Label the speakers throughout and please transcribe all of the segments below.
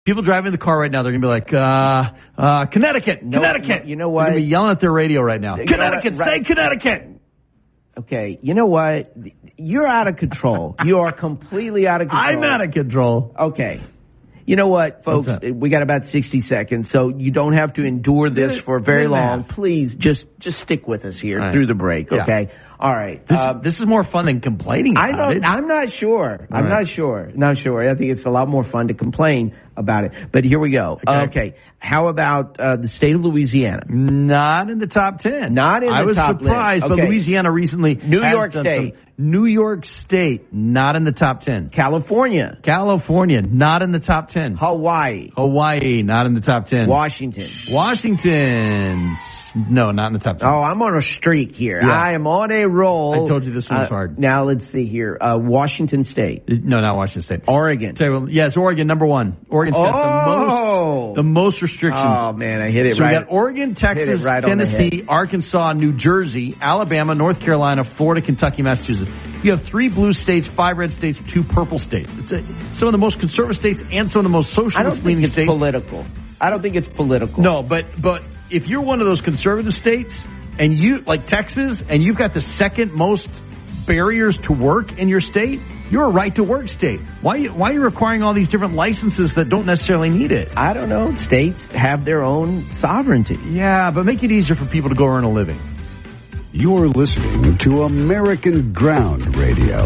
Speaker 1: People driving in the car right now, they're going to be like, Connecticut.
Speaker 2: You know what?
Speaker 1: They're going to be yelling at their radio right now. Connecticut, stay Connecticut.
Speaker 2: Okay, you know what? You're out of control. You are completely out of control.
Speaker 1: I'm out of control.
Speaker 2: Okay. You know what, folks? We got about 60 seconds, so you don't have to endure this for very long. Please, just stick with us here through the break, okay? Yeah. All right.
Speaker 1: This is more fun than complaining about it.
Speaker 2: I'm not sure. Not sure. I think it's a lot more fun to complain about it. But here we go. Okay. How about the state of Louisiana?
Speaker 1: Not in the top 10.
Speaker 2: Not in the top 10.
Speaker 1: I was surprised, but Louisiana recently.
Speaker 2: New York State.
Speaker 1: New York State, not in the top 10.
Speaker 2: California,
Speaker 1: not in the top 10.
Speaker 2: Hawaii,
Speaker 1: not in the top 10.
Speaker 2: Washington,
Speaker 1: no, not in the top 10.
Speaker 2: Oh, I'm on a streak here. Yeah. I am on a roll.
Speaker 1: I told you this one was hard.
Speaker 2: Now let's see here. Washington State.
Speaker 1: No, not Washington State.
Speaker 2: Oregon.
Speaker 1: Yes, Oregon, number one. Oregon's got the most restrictions.
Speaker 2: Oh, man, I hit it
Speaker 1: right. So
Speaker 2: we
Speaker 1: got Oregon, Texas, Tennessee, Arkansas, New Jersey, Alabama, North Carolina, Florida, Kentucky, Massachusetts. You have 3 blue states, 5 red states, 2 purple states. It's some of the most conservative states and some of the most socialist-leaning states.
Speaker 2: I don't think it's political.
Speaker 1: No, but if you're one of those conservative states and you, like Texas, and you've got the second most barriers to work in your state, you're a right-to-work state. Why are you requiring all these different licenses that don't necessarily need it?
Speaker 2: I don't know. States have their own sovereignty.
Speaker 1: Yeah, but make it easier for people to go earn a living.
Speaker 3: You're listening to American Ground Radio.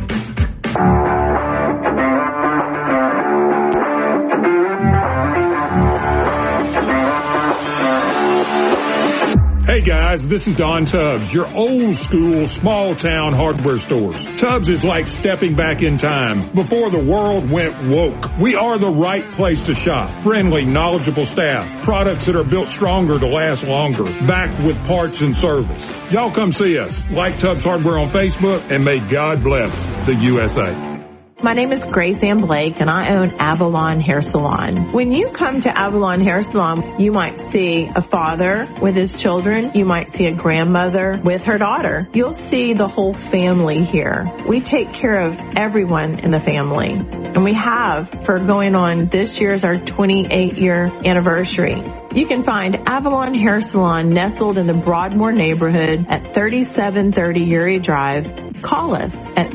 Speaker 4: Hey guys, this is Don Tubbs, your old school small town hardware stores. Tubbs is like stepping back in time before the world went woke. We are the right place to shop. Friendly, knowledgeable staff, products that are built stronger to last longer, backed with parts and service. Y'all come see us. Like Tubbs Hardware on Facebook, and may God bless the USA.
Speaker 5: My name is Grace Ann Blake, and I own Avalon Hair Salon. When you come to Avalon Hair Salon, you might see a father with his children. You might see a grandmother with her daughter. You'll see the whole family here. We take care of everyone in the family, and we have for going on this year's our 28-year anniversary. You can find Avalon Hair Salon nestled in the Broadmoor neighborhood at 3730 Uri Drive. Call us at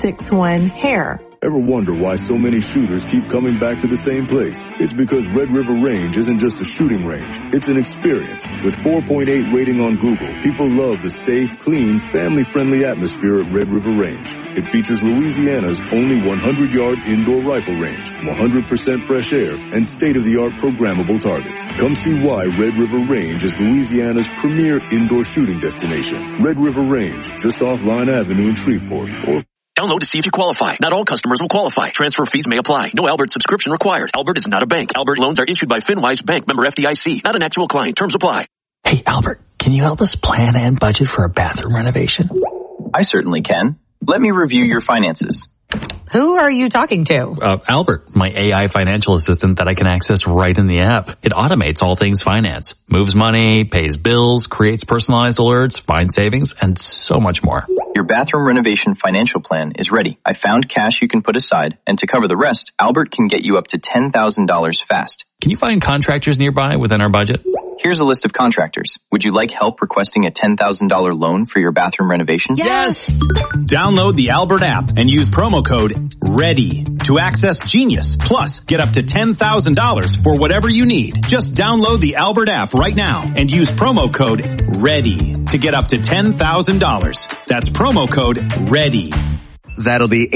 Speaker 5: 861-HAIR.
Speaker 6: Ever wonder why so many shooters keep coming back to the same place? It's because Red River Range isn't just a shooting range. It's an experience. With 4.8 rating on Google, people love the safe, clean, family-friendly atmosphere at Red River Range. It features Louisiana's only 100-yard indoor rifle range, 100% fresh air, and state-of-the-art programmable targets. Come see why Red River Range is Louisiana's premier indoor shooting destination. Red River Range, just off Line Avenue in Shreveport, or
Speaker 7: Download to see if you qualify. Not all customers will qualify. Transfer fees may apply. No Albert subscription required. Albert is not a bank. Albert loans are issued by FinWise Bank, member FDIC. Not an actual client. Terms apply.
Speaker 8: Hey, Albert, can you help us plan and budget for a bathroom renovation?
Speaker 9: I certainly can. Let me review your finances.
Speaker 10: Who are you talking to?
Speaker 8: Albert, my AI financial assistant that I can access right in the app. It automates all things finance, moves money, pays bills, creates personalized alerts, finds savings, and so much more.
Speaker 9: Your bathroom renovation financial plan is ready. I found cash you can put aside, and to cover the rest, Albert can get you up to $10,000 fast.
Speaker 8: Can you find contractors nearby within our budget?
Speaker 9: Here's a list of contractors. Would you like help requesting a $10,000 loan for your bathroom renovation?
Speaker 10: Yes!
Speaker 11: Download the Albert app and use promo code READY to access Genius. Plus, get up to $10,000 for whatever you need. Just download the Albert app right now and use promo code READY to get up to $10,000. That's promo code READY.
Speaker 12: That'll be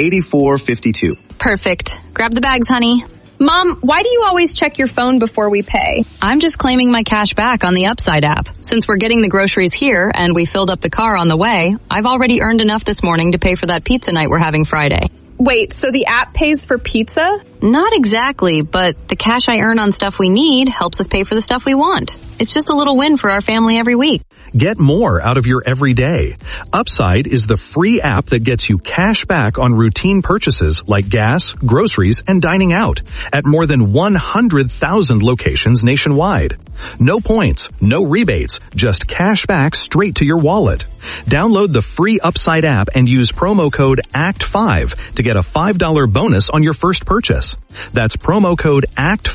Speaker 12: $84.52.
Speaker 13: Perfect. Grab the bags, honey.
Speaker 14: Mom, why do you always check your phone before we pay?
Speaker 13: I'm just claiming my cash back on the Upside app. Since we're getting the groceries here and we filled up the car on the way, I've already earned enough this morning to pay for that pizza night we're having Friday.
Speaker 14: Wait, so the app pays for pizza?
Speaker 13: Not exactly, but the cash I earn on stuff we need helps us pay for the stuff we want. It's just a little win for our family every week.
Speaker 15: Get more out of your everyday. Upside is the free app that gets you cash back on routine purchases like gas, groceries, and dining out at more than 100,000 locations nationwide. No points, no rebates, just cash back straight to your wallet. Download the free Upside app and use promo code ACT5 to get a $5 bonus on your first purchase. That's promo code ACT5